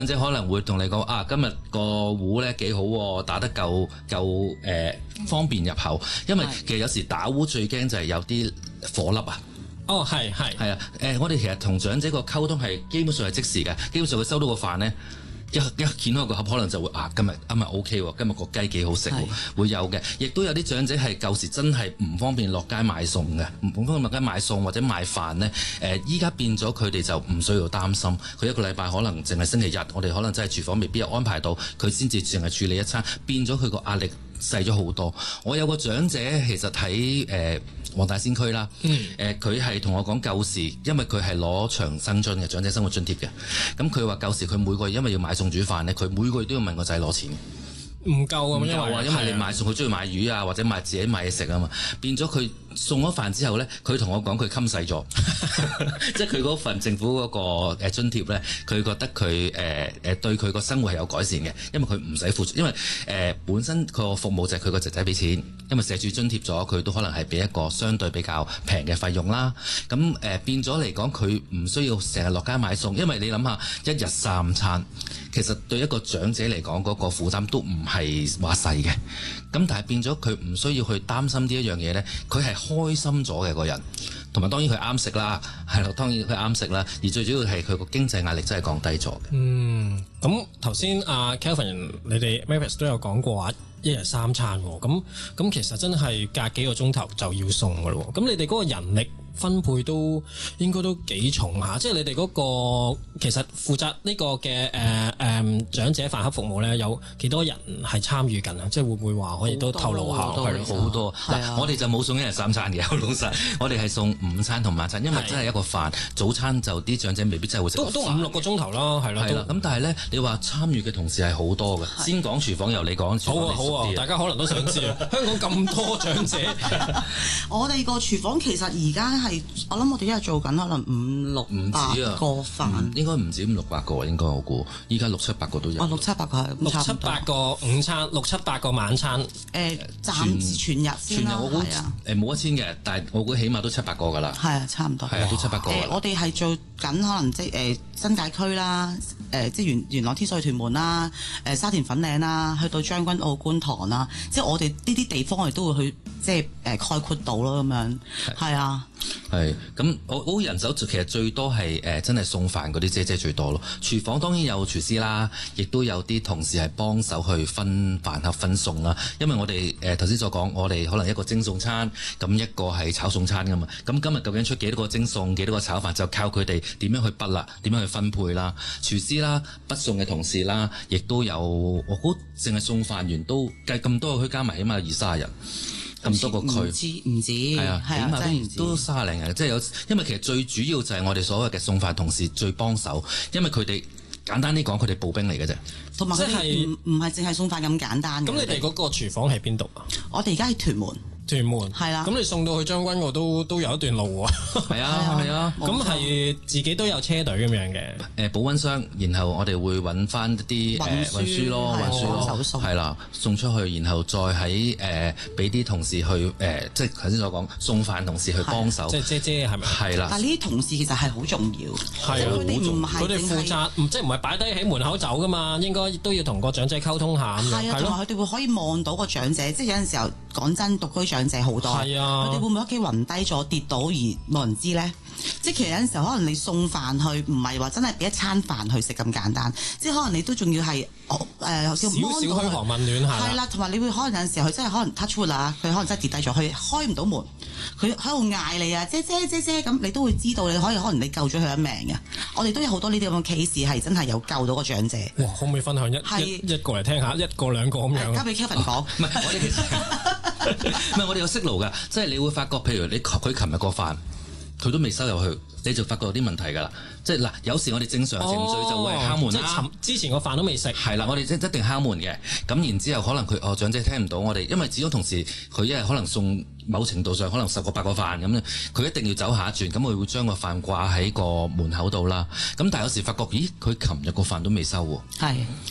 者可能會同你講啊，今日個糊咧幾好喎，打得夠方便入口，因為其實有時打糊最驚就係有啲火粒啊。 哦，係啊，我哋其實同長者個溝通係基本上係即時嘅，基本上佢收到個飯咧。一掀開個盒，可能就會今日 OK 喎，今日個雞幾好食喎，會有嘅。亦都有啲長者係舊時真係唔方便落街買餸嘅，唔方便落街買餸或者買飯呢。依家變咗佢哋就唔需要擔心，佢一個禮拜可能淨係星期日，我哋可能真係廚房未必有安排到，佢先至淨係處理一餐，變咗佢個壓力細咗好多。我有個長者其實喺黃大仙區啦，佢係同我講舊時，因為佢係攞長生津嘅長者生活津貼嘅，咁佢話舊時佢每個月因為要買餸煮飯咧，佢每個月都要問個仔攞錢。 唔夠啊， 因為你買餸佢中意買魚啊，或者自己買嘢食啊嘛，變咗佢送咗飯之後咧，佢同我講佢襟細咗，即係佢嗰份政府嗰個津貼咧，佢覺得佢對佢個生活係有改善嘅，因為佢唔使付出，因為本身個服務就係佢個仔仔俾錢，因為社署津貼咗，佢都可能係俾一個相對比較平嘅費用啦。咁變咗嚟講，佢唔需要成日落街買餸，因為你諗下一日3餐，其實對一個長者嚟講嗰個負擔都唔係話細嘅。咁但係變咗佢唔需要去擔心呢一樣嘢咧，佢係開心咗嘅個人，同埋當然佢啱食啦，係咯，當然佢啱食啦，而最主要係佢個經濟壓力真係降低咗嘅。 咁頭先阿 Kelvin 你哋 Mavis 都有講過話一日3餐喎，咁其實真係隔幾個鐘頭就要送㗎咯。咁你哋嗰個人力分配都應該都幾重下，即係你哋嗰個其實負責呢個嘅長者飯盒服務咧，有幾多人係參與緊啊？即係會唔會話可以都透露下？ 係好多嗱，我哋就冇送一日3餐嘅，好老實，我哋係送午餐同晚餐，因為真係一個飯，早餐就啲長者未必真係會食。都 5-6個鐘頭啦，係啦。 咁但係咧，你話參與嘅同事係好多嘅。先講廚房由你講， 好啊，大家可能都想知啊，香港咁多長者， 我哋個廚房其實而家係，我諗我哋一日做緊可能500-600個飯， 應該唔止500-600個，應該我估依家600-700個都有。 600-700個係 600-700個午餐，600-700個晚餐。 暫時全日先啦， 我估冇1000嘅，但係我估起碼都700個㗎啦。 係啊，差唔多。 係啊，都700個。 我哋係做緊可能即係新界區啦，即係元朗天水屯門啦，沙田粉嶺啦，去到將軍澳觀塘啦，即係我哋呢啲地方我哋都會去即係概括到咯咁樣。係啊。 係咁，我人手其實最多係真係送飯嗰啲姐姐最多咯。廚房當然有廚師啦，亦都有啲同事係幫手去分飯盒分餸啦。因為我哋頭先所講，我哋可能一個蒸餸餐，咁一個係炒餸餐噶嘛。咁今日究竟出幾多個蒸餸，幾多個炒飯，就靠佢哋點樣去筆啦，點樣去分配啦。廚師啦，筆餸嘅同事啦，亦都有，我估淨係送飯員都計咁多個區加埋，起碼有20-30人。咁多個區唔止係啊，起碼都30零人，即係有。因為其實最主要就係我哋所謂嘅送飯同事最幫手，因為佢哋簡單啲講，佢哋步兵嚟嘅啫。 同埋佢哋唔係淨係送飯咁簡單。 咁你哋嗰個廚房喺邊度啊？ 我哋而家喺屯門。係啦， 咁你送到去將軍澳都有一段路喎。 係啊， 咁係自己都有車隊咁樣嘅。 保溫箱，然後我哋會揾翻啲運輸咯，係啦，送出去，然後再喺俾啲同事去即係頭先所講送飯同事去幫手， 即係姐係咪？ 係啦。 但係呢啲同事其實係好重要， 係啊，佢哋負責即係唔係擺低喺門口走噶嘛？應該都要同個長者溝通下咁樣。 係啊，同埋佢哋會可以望到個長者，即係有陣時候講真，獨居長者好多， 係啊， 佢哋會唔會屋企暈低咗跌倒而冇人知咧？即係其實有陣時候可能你送飯去，唔係話真係俾一餐飯去食咁簡單，即係可能你都仲要係叫少少噓寒問暖下。 係啦，同埋你會可能有陣時候佢真係可能 touch wood 啊，佢可能真係跌低咗，佢開唔到門，佢喺度嗌你啊，姐姐咁，你都會知道你可能你救咗佢一命嘅。我哋都有好多呢啲咁嘅 case 係真係有救到個長者。 哇，可唔可以分享一個嚟聽下，一個兩個咁樣？ 交俾 Kelvin 講。 唔係我哋其實唔係我哋有識路㗎，即係你會發覺，譬如佢琴日個飯，佢都未收入去，你就發覺有啲問題㗎啦。即係嗱，有時我哋正常程序就會敲門啦。 之前個飯都未食。 係啦，我哋一定敲門嘅。咁然之後可能佢長者聽唔到我哋，因為始終同時佢一日可能送某程度上可能10個8個飯咁咧，佢一定要走下一轉，咁佢會將個飯掛喺個門口度啦。咁但係有時發覺，咦，佢琴日個飯都未收喎。 係。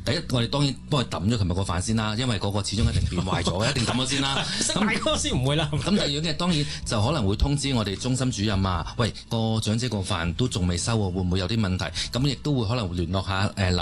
第一我哋當然幫佢抌咗琴日個飯先啦，因為嗰個始終一定變壞咗，一定抌咗先啦。 食埋嗰個先唔會啦。 咁第二樣嘅當然就可能會通知我哋中心主任啊，喂，個長者個飯都仲未收喎，會唔會有啲問題？咁亦都會可能聯絡下樓